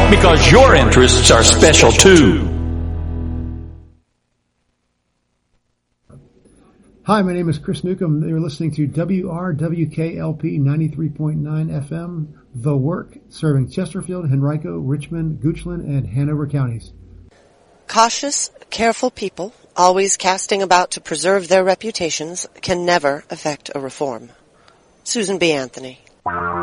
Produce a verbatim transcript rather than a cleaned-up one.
because your interests are special too. Hi, my name is Chris Newcomb. You're listening to W R W K L P ninety-three point nine F M, The Work, serving Chesterfield, Henrico, Richmond, Goochland, and Hanover counties. Cautious, careful people, always casting about to preserve their reputations, can never effect a reform. Susan B. Anthony.